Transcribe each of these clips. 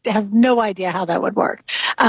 have no idea how that would work.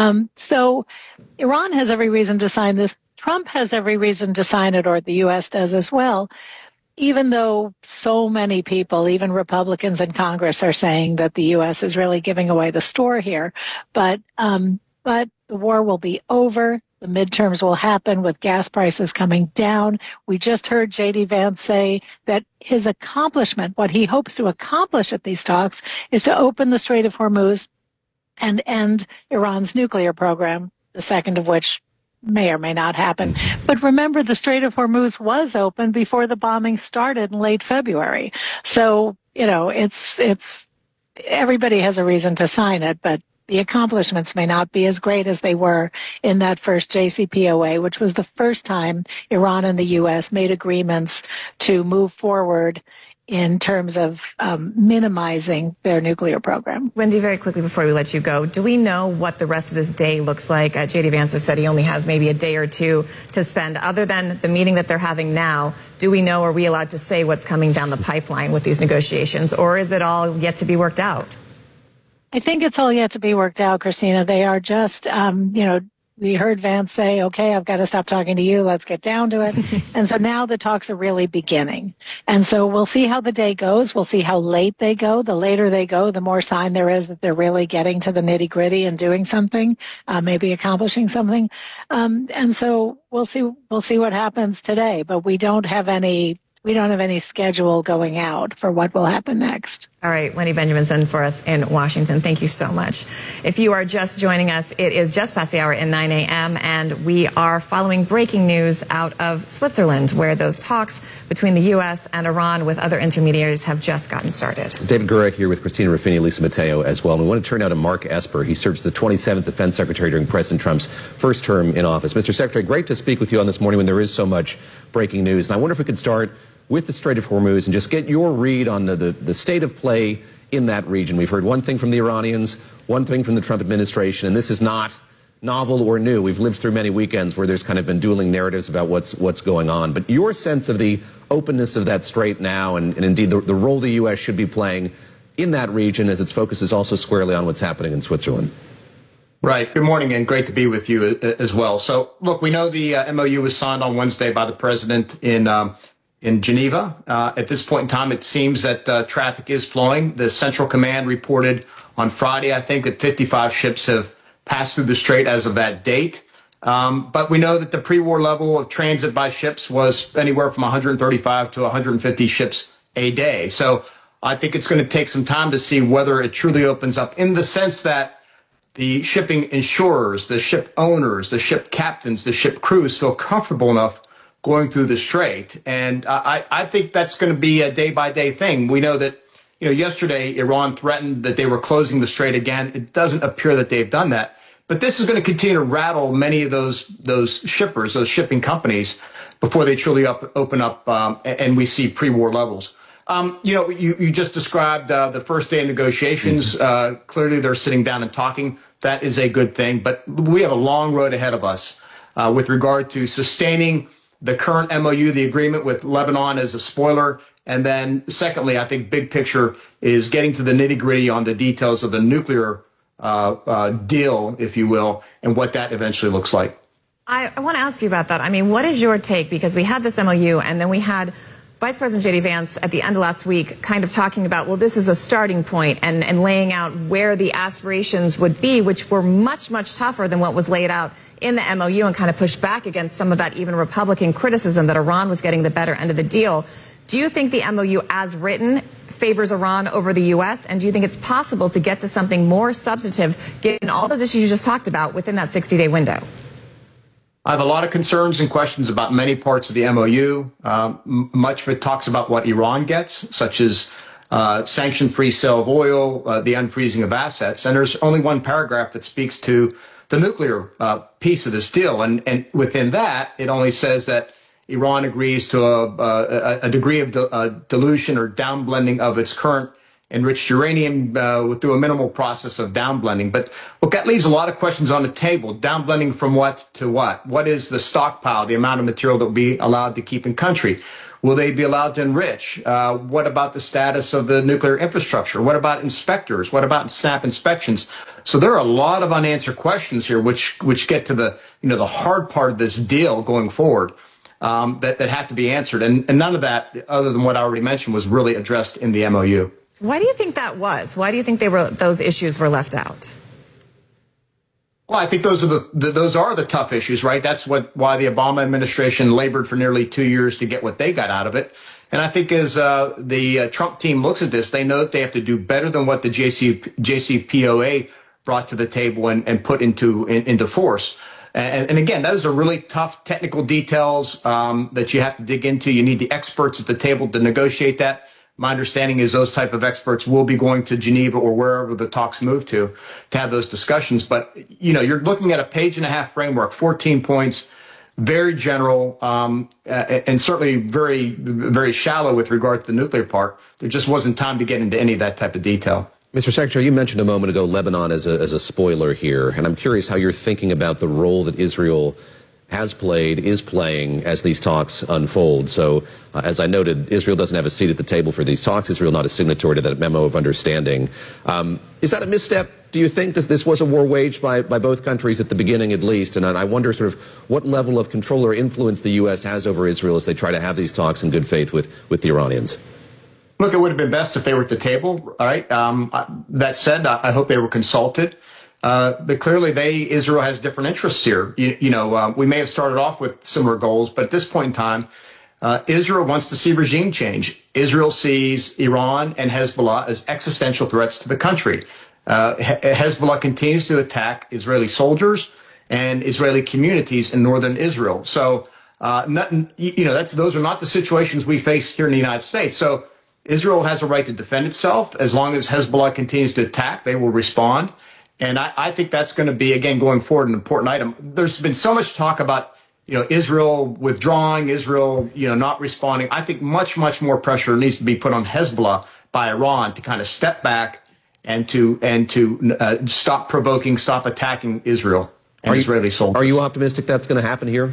So Iran has every reason to sign this. Trump has every reason to sign it, or the U.S. does as well, even though so many people, even Republicans in Congress, are saying that the U.S. is really giving away the store here. But the war will be over. The midterms will happen with gas prices coming down. We just heard J.D. Vance say that his accomplishment, what he hopes to accomplish at these talks, is to open the Strait of Hormuz and end Iran's nuclear program, the second of which may or may not happen. But remember, the Strait of Hormuz was open before the bombing started in late February. So, it's everybody has a reason to sign it, but the accomplishments may not be as great as they were in that first JCPOA, which was the first time Iran and the U.S. made agreements to move forward in terms of minimizing their nuclear program. Wendy, very quickly before we let you go, do we know what the rest of this day looks like? J.D. Vance has said he only has maybe a day or two to spend. Other than the meeting that they're having now, do we know, are we allowed to say what's coming down the pipeline with these negotiations, or is it all yet to be worked out? I think it's all yet to be worked out, Christina. They are just, we heard Vance say, okay, I've got to stop talking to you. Let's get down to it. And so now the talks are really beginning. And so we'll see how the day goes. We'll see how late they go. The later they go, the more sign there is that they're really getting to the nitty gritty and doing something, maybe accomplishing something. And so we'll see what happens today, but we don't have any schedule going out for what will happen next. All right, Wendy Benjaminson for us in Washington. Thank you so much. If you are just joining us, it is just past the hour at 9 a.m., and we are following breaking news out of Switzerland, where those talks between the U.S. and Iran with other intermediaries have just gotten started. David Gura here with Christina Ruffini, Lisa Mateo as well. And we want to turn now to Mark Esper. He serves the 27th Defense Secretary during President Trump's first term in office. Mr. Secretary, great to speak with you on this morning when there is so much breaking news. And I wonder if we could start with the Strait of Hormuz and just get your read on the state of play in that region. We've heard one thing from the Iranians, one thing from the Trump administration, and this is not novel or new. We've lived through many weekends where there's kind of been dueling narratives about what's going on. But your sense of the openness of that strait now and indeed the role the U.S. should be playing in that region as its focus is also squarely on what's happening in Switzerland. Right. Good morning, and great to be with you as well. So, look, we know the MOU was signed on Wednesday by the president in Geneva. At this point in time, it seems that traffic is flowing. The Central Command reported on Friday, I think, that 55 ships have passed through the strait as of that date. But we know that the pre-war level of transit by ships was anywhere from 135 to 150 ships a day. So I think it's going to take some time to see whether it truly opens up, in the sense that the shipping insurers, the ship owners, the ship captains, the ship crews feel comfortable enough going through the strait. And I think that's going to be a day-by-day thing. We know that, yesterday Iran threatened that they were closing the strait again. It doesn't appear that they've done that. But this is going to continue to rattle many of those shippers, those shipping companies, before they truly open up and we see pre-war levels. You just described the first day of negotiations. Clearly, they're sitting down and talking. That is a good thing. But we have a long road ahead of us with regard to sustaining the current MOU, the agreement with Lebanon as a spoiler. And then secondly, I think big picture is getting to the nitty gritty on the details of the nuclear deal, if you will, and what that eventually looks like. I want to ask you about that. I mean, what is your take? Because we had this MOU and then we had Vice President J.D. Vance at the end of last week kind of talking about, well, this is a starting point and laying out where the aspirations would be, which were much, much tougher than what was laid out in the MOU, and kind of pushed back against some of that even Republican criticism that Iran was getting the better end of the deal. Do you think the MOU as written favors Iran over the U.S., and do you think it's possible to get to something more substantive given all those issues you just talked about within that 60-day window? I have a lot of concerns and questions about many parts of the MOU. Much of it talks about what Iran gets, such as sanction-free sale of oil, the unfreezing of assets. And there's only one paragraph that speaks to the nuclear piece of this deal. And within that, it only says that Iran agrees to a degree of dilution or downblending of its current enriched uranium through a minimal process of downblending. But look, that leaves a lot of questions on the table. Downblending from what to what? What is the stockpile, the amount of material that will be allowed to keep in country? Will they be allowed to enrich? What about the status of the nuclear infrastructure? What about inspectors? What about SNAP inspections? So there are a lot of unanswered questions here, which get to the hard part of this deal going forward, that have to be answered. And none of that, other than what I already mentioned, was really addressed in the MOU. Why do you think that was? Why do you think those issues were left out? Well, I think those are the tough issues, right? That's why the Obama administration labored for nearly 2 years to get what they got out of it. And I think as the Trump team looks at this, they know that they have to do better than what the JCPOA brought to the table and put into force. And again, those are really tough technical details that you have to dig into. You need the experts at the table to negotiate that. My understanding is those type of experts will be going to Geneva or wherever the talks move to have those discussions. But, you're looking at a page-and-a-half framework, 14 points, very general, and certainly very, very shallow with regard to the nuclear part. There just wasn't time to get into any of that type of detail. Mr. Secretary, you mentioned a moment ago Lebanon as a spoiler here, and I'm curious how you're thinking about the role that Israel has played, is playing as these talks unfold. So, as I noted, Israel doesn't have a seat at the table for these talks. Israel not a signatory to that memo of understanding. Is that a misstep? Do you think this was a war waged by both countries at the beginning, at least? And I wonder sort of what level of control or influence the U.S. has over Israel as they try to have these talks in good faith with the Iranians. Look, it would have been best if they were at the table. All right. That said, I hope they were consulted. But clearly Israel has different interests here. We may have started off with similar goals, but at this point in time, Israel wants to see regime change. Israel sees Iran and Hezbollah as existential threats to the country. Hezbollah continues to attack Israeli soldiers and Israeli communities in northern Israel. So, those are not the situations we face here in the United States. So Israel has a right to defend itself. As long as Hezbollah continues to attack, they will respond. And I think that's going to be, again, going forward, an important item. There's been so much talk about, Israel withdrawing, Israel, not responding. I think much, much more pressure needs to be put on Hezbollah by Iran to kind of step back and to stop provoking, stop attacking Israel and Israeli soldiers. Are you optimistic that's going to happen here?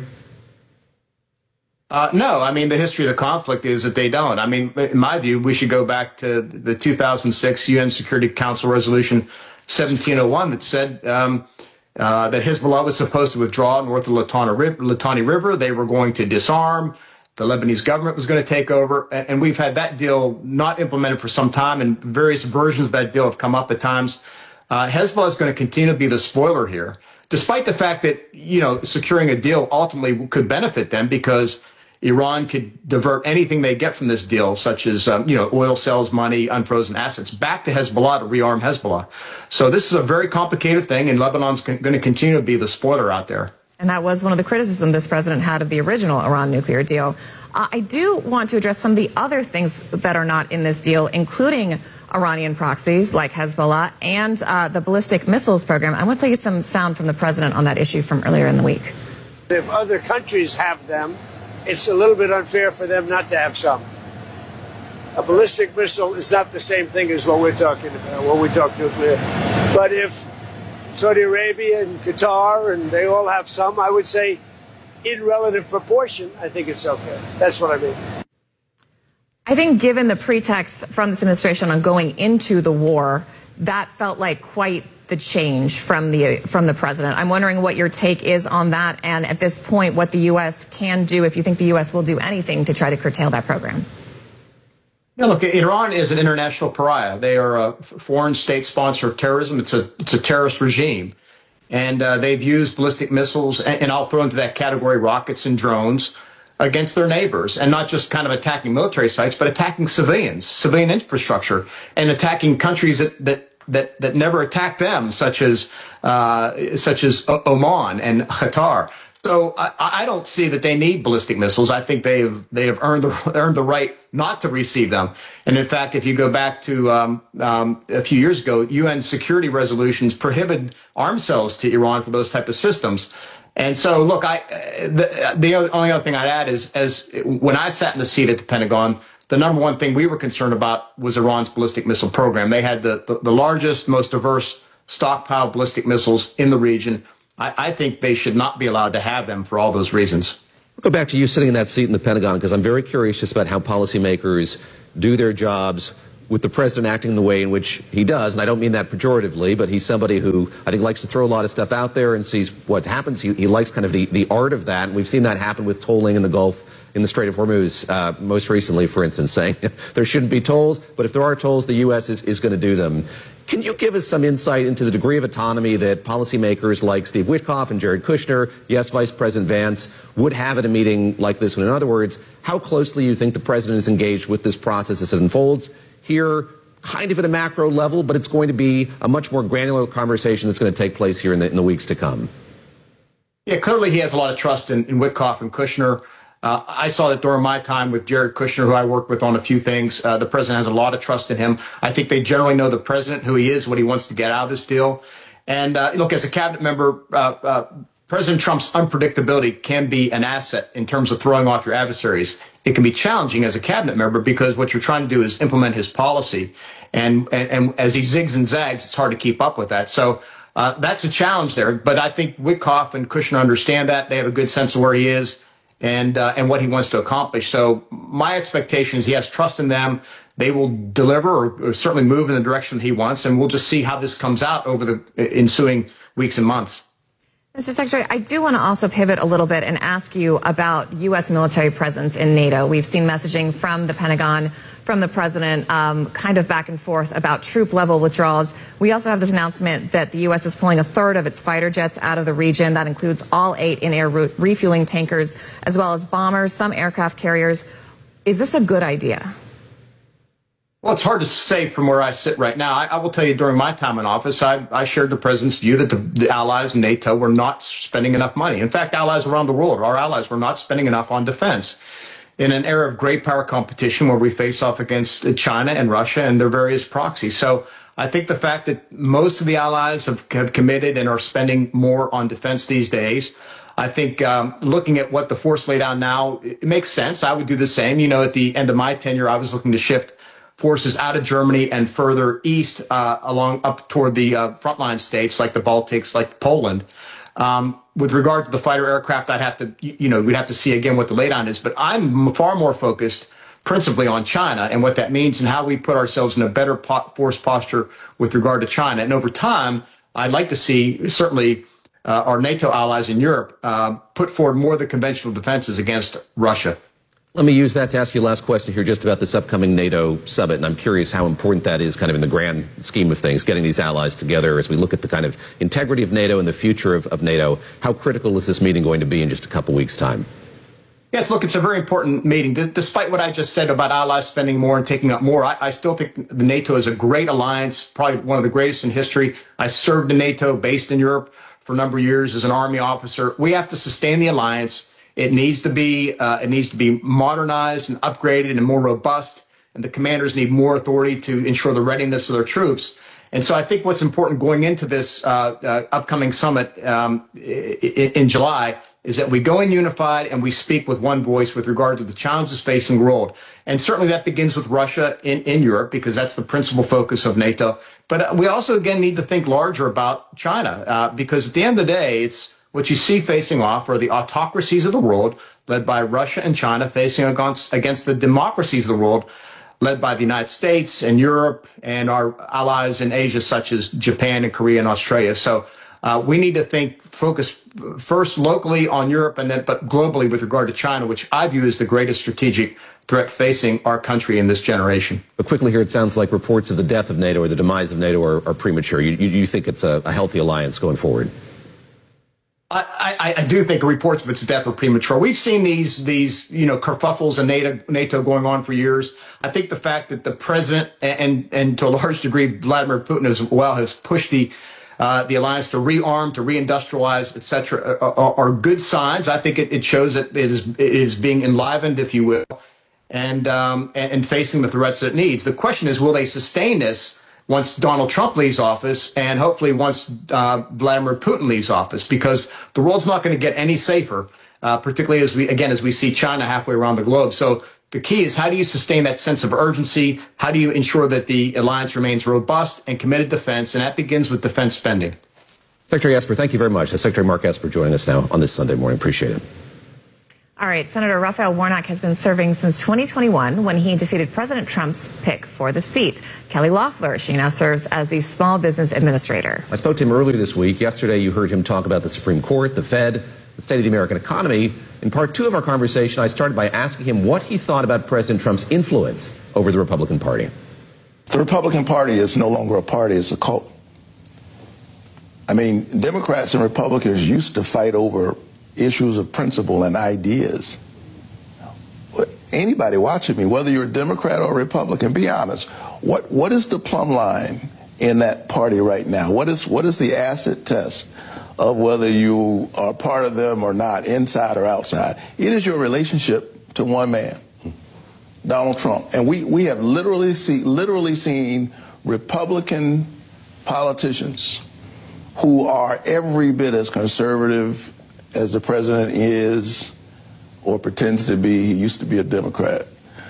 No, I mean, the history of the conflict is that they don't. I mean, in my view, we should go back to the 2006 UN Security Council resolution 1701 that said that Hezbollah was supposed to withdraw north of Litani River. They were going to disarm. The Lebanese government was going to take over. And we've had that deal not implemented for some time, and various versions of that deal have come up at times. Hezbollah is going to continue to be the spoiler here, despite the fact that, securing a deal ultimately could benefit them because Iran could divert anything they get from this deal, such as, oil sales, money, unfrozen assets, back to Hezbollah to rearm Hezbollah. So this is a very complicated thing, and Lebanon's going to continue to be the spoiler out there. And that was one of the criticisms this president had of the original Iran nuclear deal. I do want to address some of the other things that are not in this deal, including Iranian proxies like Hezbollah and the ballistic missiles program. I want to play you some sound from the president on that issue from earlier in the week. If other countries have them, it's a little bit unfair for them not to have some. A ballistic missile is not the same thing as what we're talking about when we talk nuclear. But if Saudi Arabia and Qatar and they all have some, I would say in relative proportion, I think it's okay. That's what I mean. I think given the pretext from this administration on going into the war, that felt like quite the change from the president. I'm wondering what your take is on that, and at this point, what the U.S. can do, if you think the U.S. will do anything to try to curtail that program. Yeah, look, Iran is an international pariah. They are a foreign state sponsor of terrorism. It's a terrorist regime, and they've used ballistic missiles, and I'll throw into that category rockets and drones against their neighbors, and not just kind of attacking military sites, but attacking civilians, civilian infrastructure, and attacking countries that never attack them, such as Oman and Qatar. So I don't see that they need ballistic missiles. I think they have earned the right not to receive them. And in fact, if you go back to a few years ago, UN security resolutions prohibited arms sales to Iran for those type of systems. And so, look, the only other thing I'd add is, as when I sat in the seat at the Pentagon, the number one thing we were concerned about was Iran's ballistic missile program. They had the largest, most diverse stockpile of ballistic missiles in the region. I think they should not be allowed to have them for all those reasons. Go back to you sitting in that seat in the Pentagon, because I'm very curious just about how policymakers do their jobs with the president acting the way in which he does. And I don't mean that pejoratively, but he's somebody who I think likes to throw a lot of stuff out there and sees what happens. He likes kind of the art of that. And we've seen that happen with tolling in the Gulf, in the Strait of Hormuz, most recently, for instance, saying there shouldn't be tolls, but if there are tolls, the U.S. is going to do them. Can you give us some insight into the degree of autonomy that policymakers like Steve Witkoff and Jared Kushner, yes, Vice President Vance, would have at a meeting like this one? In other words, how closely you think the president is engaged with this process as it unfolds here, kind of at a macro level, but it's going to be a much more granular conversation that's going to take place here in the weeks to come. Yeah, clearly he has a lot of trust in Witkoff and Kushner. I saw that during my time with Jared Kushner, who I worked with on a few things. The president has a lot of trust in him. I think they generally know the president, who he is, what he wants to get out of this deal. And look, as a cabinet member, President Trump's unpredictability can be an asset in terms of throwing off your adversaries. It can be challenging as a cabinet member because what you're trying to do is implement his policy. And as he zigs and zags, it's hard to keep up with that. So that's a challenge there. But I think Witkoff and Kushner understand that. They have a good sense of where he is and what he wants to accomplish. So my expectation is he has trust in them. They will deliver or certainly move in the direction he wants. And we'll just see how this comes out over the ensuing weeks and months. Mr. Secretary, I do want to also pivot a little bit and ask you about U.S. military presence in NATO. We've seen messaging from the Pentagon, from the president, kind of back and forth about troop level withdrawals. We also have this announcement that the U.S. is pulling a third of its fighter jets out of the region. That includes all 8 in-air refueling tankers, as well as bombers, some aircraft carriers. Is this a good idea? Well, it's hard to say from where I sit right now. I will tell you during my time in office, I shared the president's view that the allies in NATO were not spending enough money. In fact, allies around the world, our allies were not spending enough on defense. In an era of great power competition where we face off against China and Russia and their various proxies. So I think the fact that most of the allies have committed and are spending more on defense these days, I think looking at what the force laid out now, it makes sense. I would do the same. You know, at the end of my tenure, I was looking to shift forces out of Germany and further east along up toward the frontline states like the Baltics, like Poland. With regard to the fighter aircraft, we'd have to see again what the laydown is. But I'm far more focused principally on China and what that means and how we put ourselves in a better force posture with regard to China. And over time, I'd like to see certainly our NATO allies in Europe put forward more of the conventional defenses against Russia. Let me use that to ask you a last question here just about this upcoming NATO summit. And I'm curious how important that is kind of in the grand scheme of things, getting these allies together as we look at the kind of integrity of NATO and the future of NATO. How critical is this meeting going to be in just a couple weeks' time? Yes, look, it's a very important meeting. Despite what I just said about allies spending more and taking up more, I still think the NATO is a great alliance, probably one of the greatest in history. I served in NATO based in Europe for a number of years as an Army officer. We have to sustain the alliance. It needs to be modernized and upgraded and more robust, and the commanders need more authority to ensure the readiness of their troops. And so I think what's important going into this upcoming summit in July is that we go in unified and we speak with one voice with regard to the challenges facing the world. And certainly that begins with Russia in Europe, because that's the principal focus of NATO. But we also, again, need to think larger about China, because at the end of the day, it's what you see facing off are the autocracies of the world, led by Russia and China, facing against the democracies of the world, led by the United States and Europe and our allies in Asia, such as Japan and Korea and Australia. So we need to focus first locally on Europe but globally with regard to China, which I view as the greatest strategic threat facing our country in this generation. But quickly here, it sounds like reports of the death of NATO or the demise of NATO are premature. You think it's a healthy alliance going forward? I do think reports of its death are premature. We've seen these kerfuffles in NATO going on for years. I think the fact that the president and to a large degree Vladimir Putin as well has pushed the alliance to rearm, to reindustrialize, et cetera, are good signs. I think it shows that it is being enlivened, if you will, and facing the threats that it needs. The question is, will they sustain this once Donald Trump leaves office and hopefully once Vladimir Putin leaves office, because the world's not going to get any safer, particularly as we see China halfway around the globe. So the key is, how do you sustain that sense of urgency? How do you ensure that the alliance remains robust and committed defense? And that begins with defense spending. Secretary Esper, thank you very much. Secretary Mark Esper joining us now on this Sunday morning. Appreciate it. All right, Senator Raphael Warnock has been serving since 2021 when he defeated President Trump's pick for the seat. Kelly Loeffler, she now serves as the Small Business Administrator. I spoke to him earlier this week. Yesterday, you heard him talk about the Supreme Court, the Fed, the state of the American economy. In part two of our conversation, I started by asking him what he thought about President Trump's influence over the Republican Party. The Republican Party is no longer a party, it's a cult. I mean, Democrats and Republicans used to fight over issues of principle and ideas. Anybody watching me, whether you're a Democrat or a Republican, be honest. What is the plumb line in that party right now? What is the acid test of whether you are part of them or not, inside or outside? It is your relationship to one man, Donald Trump. And we have literally seen Republican politicians who are every bit as conservative as the president is or pretends to be. He used to be a Democrat.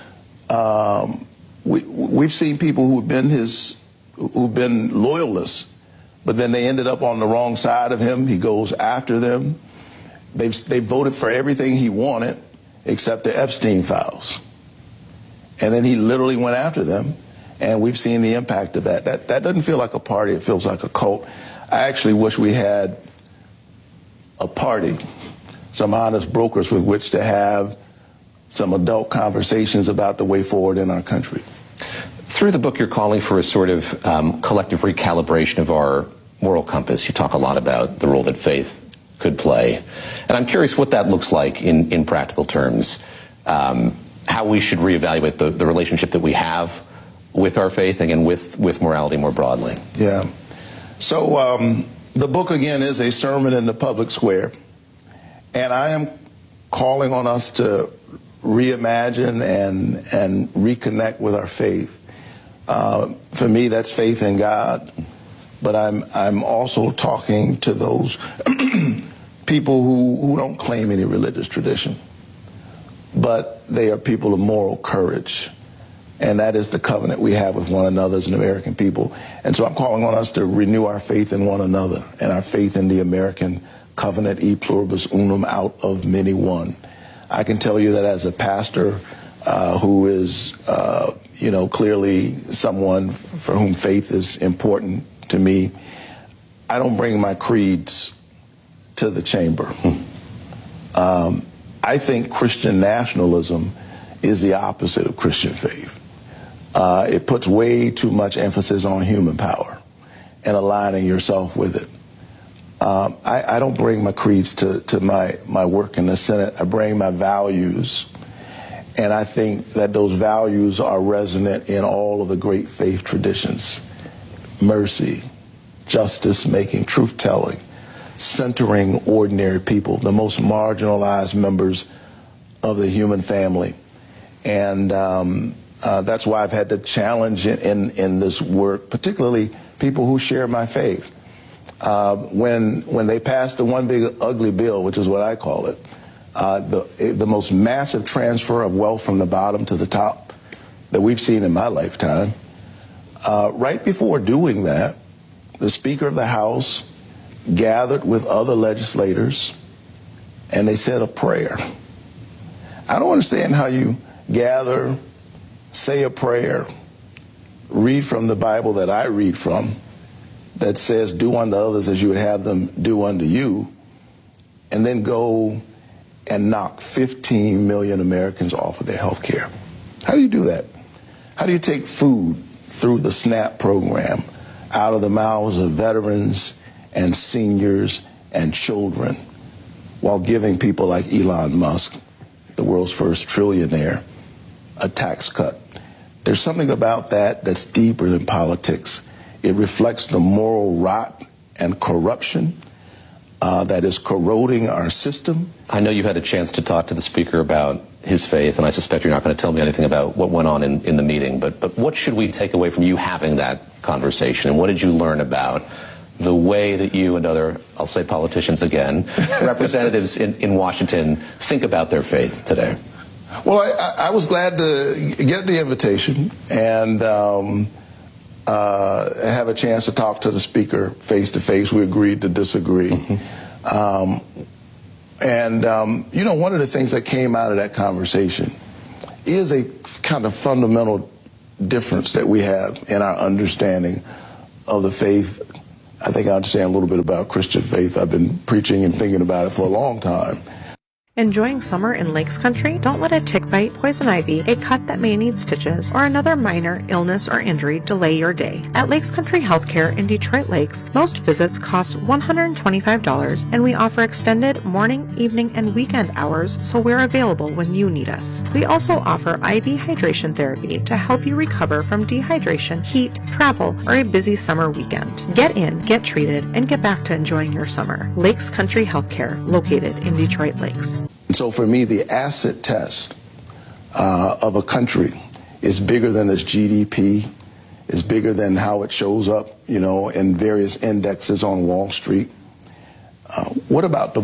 We've seen people who've been loyalists, but then they ended up on the wrong side of him. He goes after them. They voted for everything he wanted except the Epstein files. And then he literally went after them, and we've seen the impact of that. That doesn't feel like a party. It feels like a cult. I actually wish we had a party, some honest brokers with which to have some adult conversations about the way forward in our country. Through the book, you're calling for a sort of collective recalibration of our moral compass. You talk a lot about the role that faith could play. And I'm curious what that looks like in practical terms, how we should reevaluate the relationship that we have with our faith and with morality more broadly. Yeah. So the book, again, is a sermon in the public square. And I am calling on us to reimagine and reconnect with our faith. For me, that's faith in God. But I'm also talking to those people who don't claim any religious tradition. But they are people of moral courage. And that is the covenant we have with one another as an American people. And so I'm calling on us to renew our faith in one another and our faith in the American covenant, e pluribus unum, out of many one. I can tell you that as a pastor who is, clearly someone for whom faith is important to me, I don't bring my creeds to the chamber. I think Christian nationalism is the opposite of Christian faith. It puts way too much emphasis on human power and aligning yourself with it. I don't bring my creeds to my work in the Senate. I bring my values. And I think that those values are resonant in all of the great faith traditions. Mercy, justice making, truth telling, centering ordinary people, the most marginalized members of the human family. And that's why I've had to challenge in this work, particularly people who share my faith. When they passed the one big ugly bill, which is what I call it, the most massive transfer of wealth from the bottom to the top that we've seen in my lifetime, right before doing that, the Speaker of the House gathered with other legislators and they said a prayer. I don't understand how you gather, say a prayer, read from the Bible that I read from, that says do unto others as you would have them do unto you, and then go and knock 15 million Americans off of their health care. How do you do that? How do you take food through the SNAP program out of the mouths of veterans and seniors and children while giving people like Elon Musk, the world's first trillionaire, a tax cut? There's something about that that's deeper than politics. It reflects the moral rot and corruption that is corroding our system. I know you had a chance to talk to the Speaker about his faith, and I suspect you're not going to tell me anything about what went on in the meeting, but what should we take away from you having that conversation, and what did you learn about the way that you and other, I'll say politicians again, representatives in Washington think about their faith today? Well, I was glad to get the invitation and have a chance to talk to the Speaker face to face. We agreed to disagree. And, one of the things that came out of that conversation is a kind of fundamental difference that we have in our understanding of the faith. I think I understand a little bit about Christian faith. I've been preaching and thinking about it for a long time. Enjoying summer in Lakes Country? Don't let a tick bite, poison ivy, a cut that may need stitches, or another minor illness or injury delay your day. At Lakes Country Healthcare in Detroit Lakes, most visits cost $125, and we offer extended morning, evening, and weekend hours, so we're available when you need us. We also offer IV hydration therapy to help you recover from dehydration, heat, travel, or a busy summer weekend. Get in, get treated, and get back to enjoying your summer. Lakes Country Healthcare, located in Detroit Lakes. So for me, the acid test of a country is bigger than its GDP, is bigger than how it shows up, in various indexes on Wall Street. What about the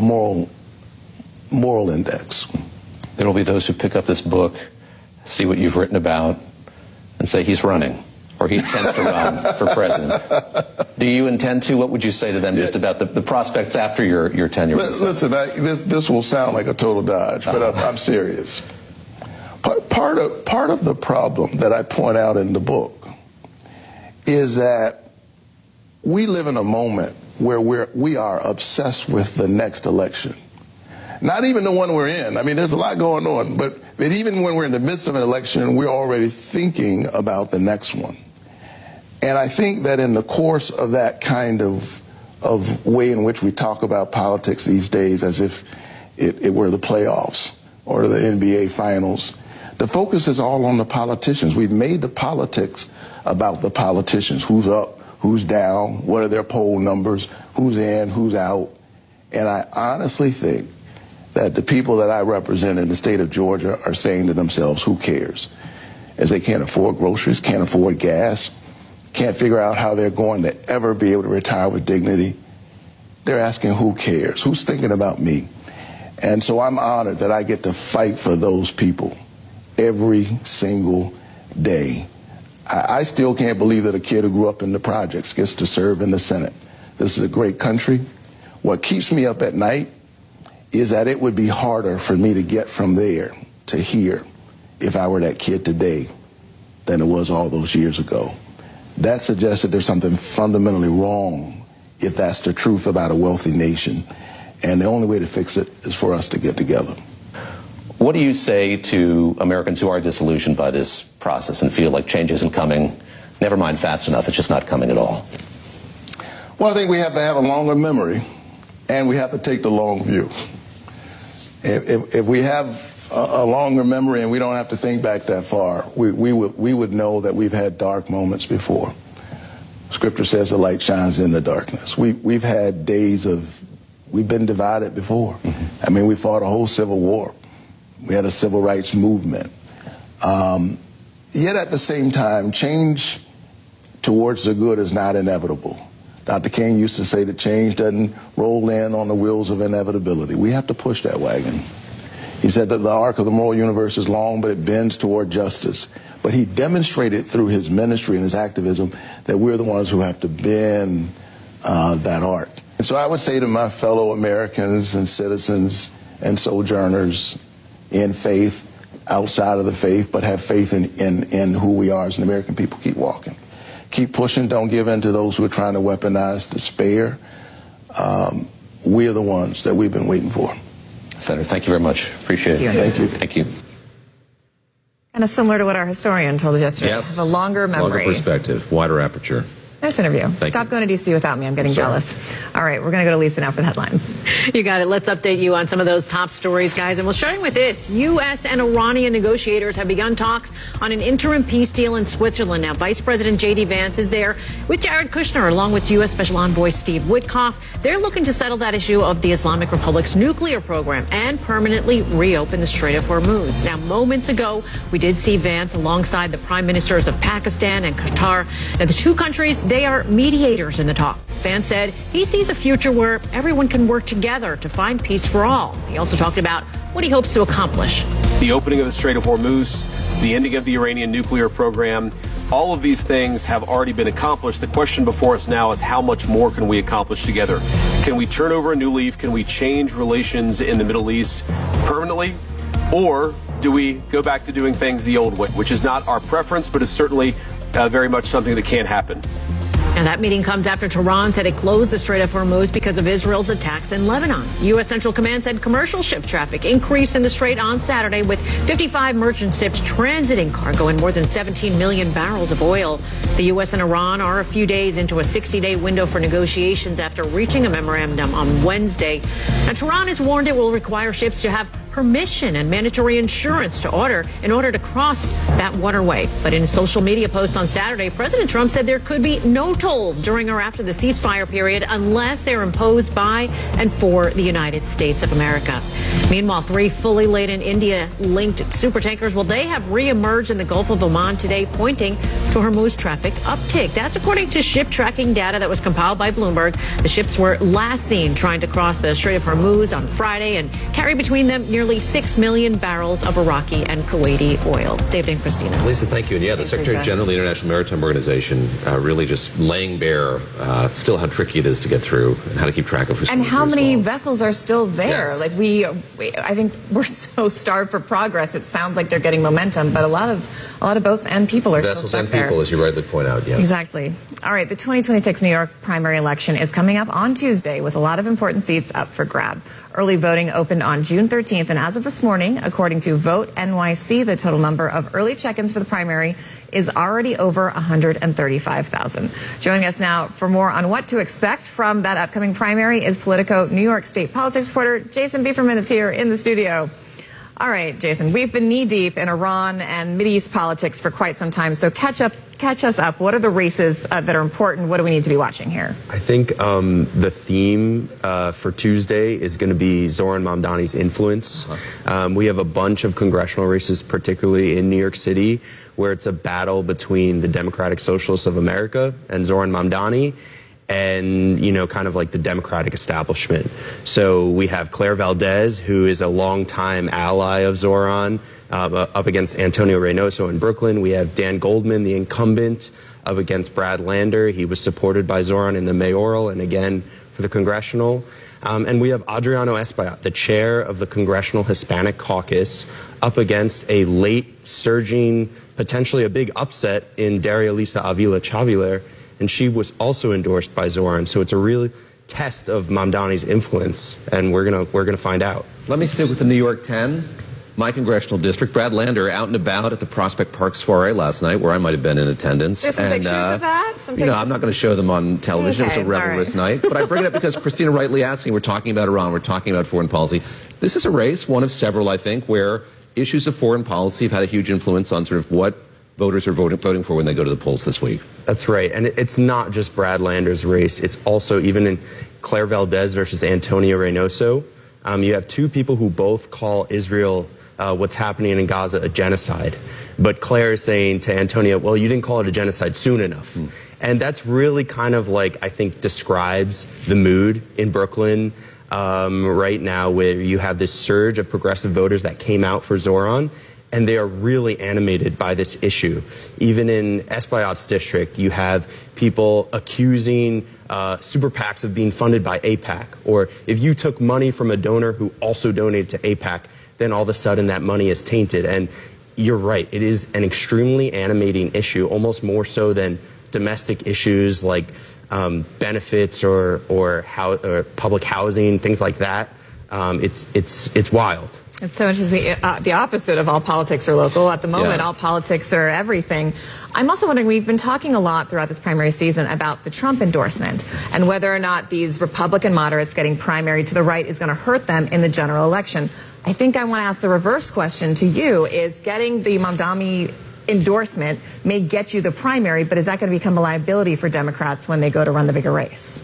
moral index? There will be those who pick up this book, see what you've written about, and say he's running, or he intends to run for president. Do you intend to? What would you say to them just about the prospects after your tenure? Listen, this will sound like a total dodge, but I'm serious. Part of the problem that I point out in the book is that we live in a moment where we are obsessed with the next election. Not even the one we're in. I mean, there's a lot going on, but even when we're in the midst of an election, we're already thinking about the next one. And I think that in the course of that kind of way in which we talk about politics these days as if it were the playoffs or the NBA finals, the focus is all on the politicians. We've made the politics about the politicians. Who's up, who's down, what are their poll numbers, who's in, who's out. And I honestly think that the people that I represent in the state of Georgia are saying to themselves, who cares? As they can't afford groceries, can't afford gas, can't figure out how they're going to ever be able to retire with dignity. They're asking, who cares? Who's thinking about me? And so I'm honored that I get to fight for those people every single day. I still can't believe that a kid who grew up in the projects gets to serve in the Senate. This is a great country. What keeps me up at night is that it would be harder for me to get from there to here if I were that kid today than it was all those years ago. That suggests that there's something fundamentally wrong if that's the truth about a wealthy nation. And the only way to fix it is for us to get together. What do you say to Americans who are disillusioned by this process and feel like change isn't coming? Never mind fast enough, it's just not coming at all. Well, I think we have to have a longer memory, and we have to take the long view. If we have a longer memory and we don't have to think back that far, we would know that we've had dark moments before. Scripture says the light shines in the darkness. We've had days we've been divided before. Mm-hmm. I mean, we fought a whole civil war. We had a civil rights movement. Yet at the same time, change towards the good is not inevitable. Dr. King used to say that change doesn't roll in on the wheels of inevitability. We have to push that wagon. He said that the arc of the moral universe is long, but it bends toward justice. But he demonstrated through his ministry and his activism that we're the ones who have to bend that arc. And so I would say to my fellow Americans and citizens and sojourners in faith, outside of the faith, but have faith in who we are as an American people, keep walking. Keep pushing. Don't give in to those who are trying to weaponize despair. We are the ones that we've been waiting for. Senator, thank you very much. Appreciate it. Thank you. Thank you. Kind of similar to what our historian told us yesterday. Yes. Have a longer memory. Longer perspective, wider aperture. Nice interview. Stop going to D.C. without me. I'm getting jealous. All right, we're going to go to Lisa now for the headlines. You got it. Let's update you on some of those top stories, guys. And we're starting with this. U.S. and Iranian negotiators have begun talks on an interim peace deal in Switzerland. Now, Vice President J.D. Vance is there with Jared Kushner, along with U.S. Special Envoy Steve Witkoff. They're looking to settle that issue of the Islamic Republic's nuclear program and permanently reopen the Strait of Hormuz. Now, moments ago, we did see Vance alongside the prime ministers of Pakistan and Qatar. Now, the two countries, they are mediators in the talks. Vance said he sees a future where everyone can work together to find peace for all. He also talked about what he hopes to accomplish. The opening of the Strait of Hormuz, the ending of the Iranian nuclear program, all of these things have already been accomplished. The question before us now is how much more can we accomplish together? Can we turn over a new leaf? Can we change relations in the Middle East permanently? Or do we go back to doing things the old way, which is not our preference, but is certainly very much something that can happen? And that meeting comes after Tehran said it closed the Strait of Hormuz because of Israel's attacks in Lebanon. U.S. Central Command said commercial ship traffic increased in the Strait on Saturday with 55 merchant ships transiting cargo and more than 17 million barrels of oil. The U.S. and Iran are a few days into a 60-day window for negotiations after reaching a memorandum on Wednesday. Now, Tehran has warned it will require ships to have permission and mandatory insurance in order to cross that waterway. But in a social media post on Saturday, President Trump said there could be no tolls during or after the ceasefire period unless they're imposed by and for the United States of America. Meanwhile, 3 fully laden India-linked supertankers, they have reemerged in the Gulf of Oman today, pointing to Hormuz traffic uptick. That's according to ship tracking data that was compiled by Bloomberg. The ships were last seen trying to cross the Strait of Hormuz on Friday and carry between them nearly 6 million barrels of Iraqi and Kuwaiti oil. David and Christina. Lisa, thank you. And yeah, the Secretary General of the International Maritime Organization really just laying bare still how tricky it is to get through and how to keep track of who's and how many vessels are still there. Yes. Like I think we're so starved for progress. It sounds like they're getting momentum, but a lot of boats and people are still stuck there. Vessels and people, as you rightly point out. Yes. Exactly. All right, the 2026 New York primary election is coming up on Tuesday with a lot of important seats up for grab. Early voting opened on June 13th, and as of this morning, according to Vote NYC, the total number of early check-ins for the primary is already over 135,000. Joining us now for more on what to expect from that upcoming primary is Politico New York State politics reporter Jason Bieferman is here in the studio. All right, Jason, we've been knee-deep in Iran and Mideast politics for quite some time, so catch us up. What are the races that are important? What do we need to be watching here? I think the theme for Tuesday is going to be Zohran Mamdani's influence. We have a bunch of congressional races, particularly in New York City, where it's a battle between the Democratic Socialists of America and Zohran Mamdani, and, kind of like the Democratic establishment. So we have Claire Valdez, who is a longtime ally of Zohran, up against Antonio Reynoso in Brooklyn. We have Dan Goldman, the incumbent, up against Brad Lander. He was supported by Zohran in the mayoral and again for the congressional. And we have Adriano Espaillat, the chair of the Congressional Hispanic Caucus, up against a late surging, potentially a big upset in Daria Lisa Avila Chaviler, and she was also endorsed by Zohran. So it's a real test of Mamdani's influence, and we're gonna find out. Let me stick with the New York 10, my congressional district. Brad Lander out and about at the Prospect Park soiree last night, where I might have been in attendance. There's some pictures of that? I'm not going to show them on television. Okay, it was a revelrous night. But I bring it up because Christina rightly asking, we're talking about Iran, we're talking about foreign policy. This is a race, one of several, I think, where issues of foreign policy have had a huge influence on sort of what voters are voting for when they go to the polls this week. That's right. And it's not just Brad Lander's race. It's also even in Claire Valdez versus Antonio Reynoso. You have two people who both call Israel, what's happening in Gaza, a genocide. But Claire is saying to Antonio, well, you didn't call it a genocide soon enough. And that's really kind of like, I think, describes the mood in Brooklyn right now, where you have this surge of progressive voters that came out for Zohran. And they are really animated by this issue. Even in Espaillat's district, you have people accusing super PACs of being funded by AIPAC. Or if you took money from a donor who also donated to AIPAC, then all of a sudden that money is tainted. And you're right, it is an extremely animating issue, almost more so than domestic issues like benefits or public housing, things like that. It's wild. It's so interesting. The opposite of all politics are local. At the moment, all politics are everything. I'm also wondering, we've been talking a lot throughout this primary season about the Trump endorsement and whether or not these Republican moderates getting primary to the right is going to hurt them in the general election. I think I want to ask the reverse question to you, is getting the Mamdani endorsement may get you the primary, but is that going to become a liability for Democrats when they go to run the bigger race?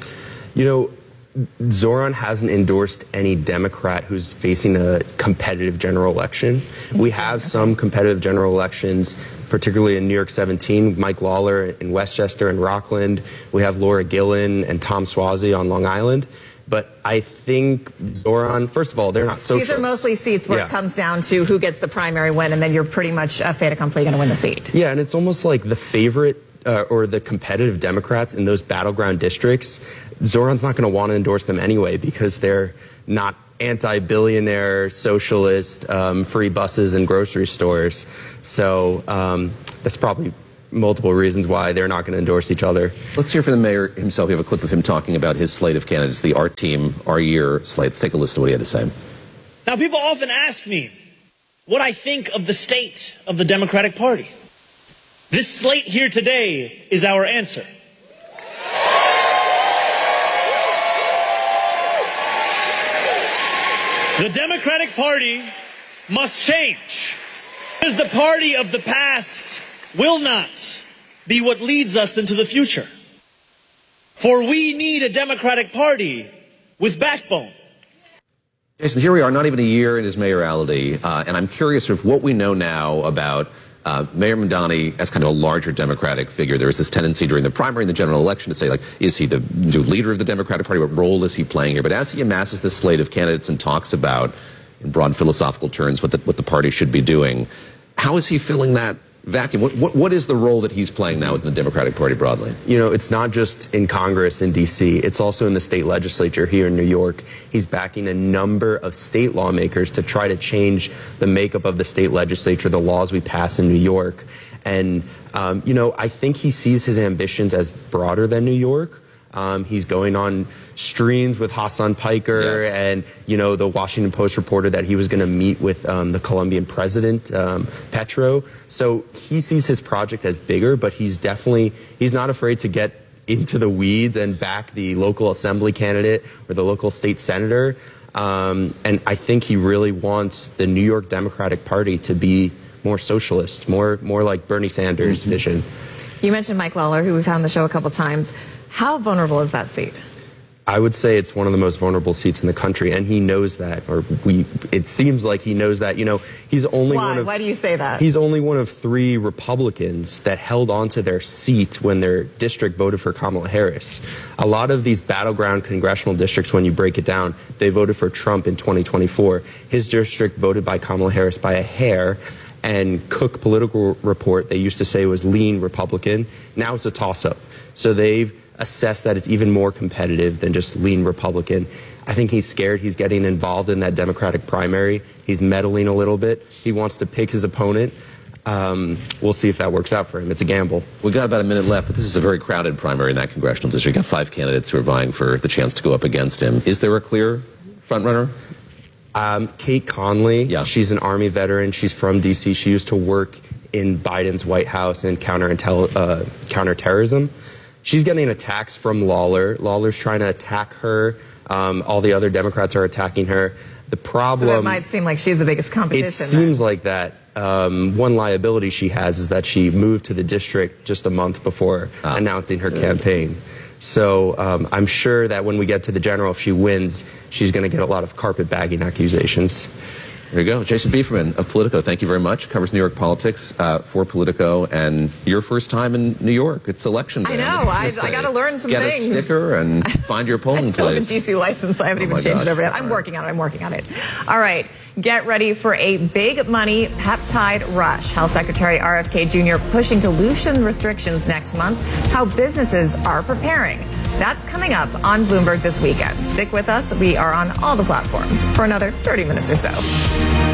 Zohran hasn't endorsed any Democrat who's facing a competitive general election. We have some competitive general elections, particularly in New York 17, Mike Lawler in Westchester and Rockland. We have Laura Gillen and Tom Swazi on Long Island. But I think Zohran, first of all, they're not socialists. These are mostly seats where it comes down to who gets the primary win, and then you're pretty much fait accompli going to win the seat. Yeah, and it's almost like the favorite or the competitive Democrats in those battleground districts, Zoran's not going to want to endorse them anyway because they're not anti-billionaire, socialist, free buses and grocery stores. So that's probably multiple reasons why they're not going to endorse each other. Let's hear from the mayor himself. We have a clip of him talking about his slate of candidates, the Our Team, Our Year slate. Let's take a listen to what he had to say. Now, people often ask me what I think of the state of the Democratic Party. This slate here today is our answer. The Democratic Party must change, because the party of the past will not be what leads us into the future. For we need a Democratic Party with backbone. Jason, here we are, not even a year in his mayoralty, and I'm curious of what we know now about Mayor Mamdani as kind of a larger Democratic figure. There was this tendency during the primary and the general election to say, like, is he the new leader of the Democratic Party? What role is he playing here? But as he amasses this slate of candidates and talks about, in broad philosophical terms, what the party should be doing, how is he filling that vacuum? What is the role that he's playing now within the Democratic Party broadly? You know, it's not just in Congress in D.C. It's also in the state legislature here in New York. He's backing a number of state lawmakers to try to change the makeup of the state legislature, the laws we pass in New York. And, you know, I think he sees his ambitions as broader than New York. He's going on streams with Hassan Piker and, you know, the Washington Post reported that he was going to meet with the Colombian president, Petro. So he sees his project as bigger, but he's not afraid to get into the weeds and back the local assembly candidate or the local state senator. And I think he really wants the New York Democratic Party to be more socialist, more like Bernie Sanders' vision. You mentioned Mike Lawler, who we've had on the show a couple times. How vulnerable is that seat? I would say it's one of the most vulnerable seats in the country, and he knows that, it seems like he knows that. You know, he's only Why do you say that? He's only one of 3 Republicans that held on to their seat when their district voted for Kamala Harris. A lot of these battleground congressional districts, when you break it down, they voted for Trump in 2024. His district voted by Kamala Harris by a hair. And Cook Political Report, they used to say was lean Republican. Now it's a toss-up. So they've assessed that it's even more competitive than just lean Republican. I think he's scared. He's getting involved in that Democratic primary. He's meddling a little bit. He wants to pick his opponent. We'll see if that works out for him. It's a gamble. We've got about a minute left, but this is a very crowded primary in that congressional district. You've got 5 candidates who are vying for the chance to go up against him. Is there a clear front runner? Kate Conley, she's an Army veteran. She's from D.C. She used to work in Biden's White House in counterterrorism. She's getting attacks from Lawler. Lawler's trying to attack her. All the other Democrats are attacking her. The problem... So that might seem like she's the biggest competition. It seems like that. One liability she has is that she moved to the district just a month before announcing her campaign. So I'm sure that when we get to the general, if she wins, she's going to get a lot of carpetbagging accusations. There you go. Jason Bieferman of Politico, thank you very much. Covers New York politics for Politico, and your first time in New York. It's election day. I know. I got to learn some things. Get a sticker and find your polling place. I still have a DC license. I haven't even changed it over yet. I'm working on it. All right. Get ready for a big money peptide rush. Health Secretary RFK Jr. pushing to loosen restrictions next month. How businesses are preparing. That's coming up on Bloomberg this weekend. Stick with us. We are on all the platforms for another 30 minutes or so.